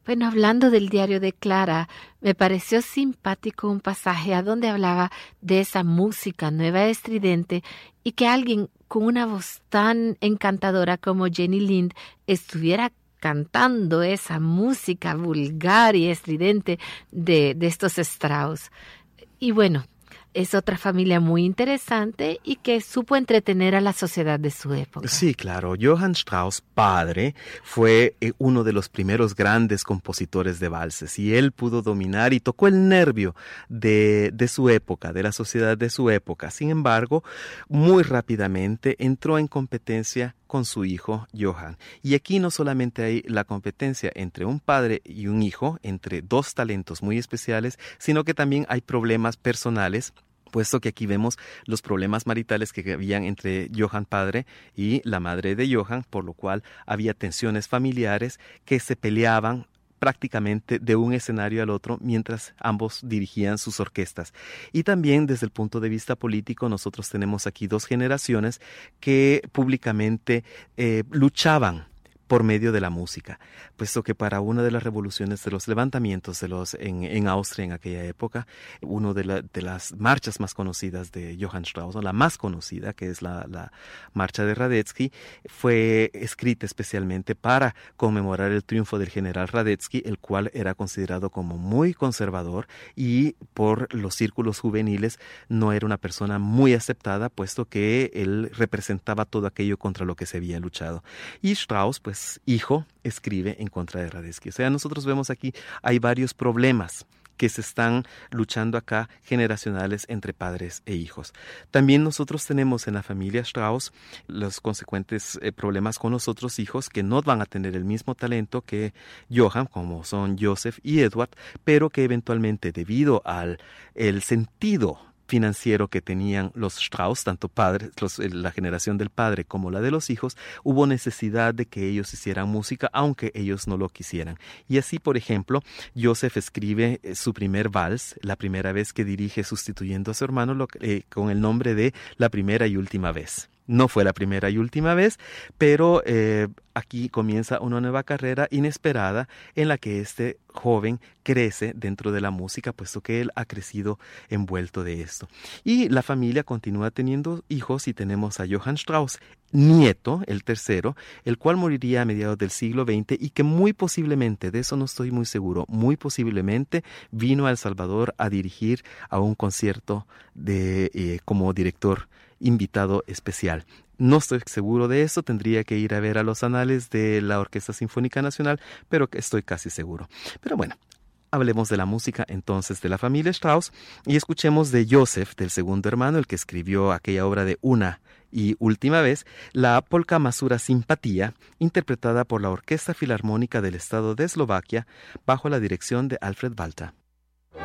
Bueno, hablando del diario de Clara, me pareció simpático un pasaje a donde hablaba de esa música nueva estridente y que alguien con una voz tan encantadora como Jenny Lind estuviera cantando esa música vulgar y estridente de estos Strauss. Y bueno, es otra familia muy interesante y que supo entretener a la sociedad de su época. Sí, claro. Johann Strauss, padre, fue uno de los primeros grandes compositores de valses y él pudo dominar y tocó el nervio de su época, de la sociedad de su época. Sin embargo, muy rápidamente entró en competencia con su hijo Johann. Y aquí no solamente hay la competencia entre un padre y un hijo, entre dos talentos muy especiales, sino que también hay problemas personales, puesto que aquí vemos los problemas maritales que habían entre Johann padre y la madre de Johann, por lo cual había tensiones familiares que se peleaban prácticamente de un escenario al otro mientras ambos dirigían sus orquestas. Y también desde el punto de vista político nosotros tenemos aquí dos generaciones que públicamente luchaban por medio de la música, puesto que para una de las revoluciones de los levantamientos en Austria en aquella época, una de las marchas más conocidas de Johann Strauss, la más conocida, que es la marcha de Radetzky, fue escrita especialmente para conmemorar el triunfo del general Radetzky, el cual era considerado como muy conservador y por los círculos juveniles no era una persona muy aceptada, puesto que él representaba todo aquello contra lo que se había luchado. Y Strauss, pues, hijo, escribe en contra de Radetzky. O sea, nosotros vemos aquí, hay varios problemas que se están luchando acá, generacionales entre padres e hijos. También nosotros tenemos en la familia Strauss los consecuentes problemas con los otros hijos que no van a tener el mismo talento que Johann, como son Joseph y Edward, pero que eventualmente debido al el sentido financiero que tenían los Strauss, tanto padres, la generación del padre como la de los hijos, hubo necesidad de que ellos hicieran música, aunque ellos no lo quisieran. Y así, por ejemplo, Joseph escribe su primer vals, la primera vez que dirige sustituyendo a su hermano, con el nombre de La primera y última vez. No fue la primera y última vez, pero aquí comienza una nueva carrera inesperada en la que este joven crece dentro de la música, puesto que él ha crecido envuelto de esto. Y la familia continúa teniendo hijos y tenemos a Johann Strauss, nieto, el tercero, el cual moriría a mediados del siglo XX y que muy posiblemente, de eso no estoy muy seguro, muy posiblemente vino a El Salvador a dirigir a un concierto como director invitado especial. No estoy seguro de eso, tendría que ir a ver a los anales de la Orquesta Sinfónica Nacional, pero estoy casi seguro. Pero bueno, hablemos de la música entonces de la familia Strauss y escuchemos de Joseph, del segundo hermano, el que escribió aquella obra de Una y última vez, la polka Masura Simpatía, interpretada por la Orquesta Filarmónica del Estado de Eslovaquia bajo la dirección de Alfred Balta.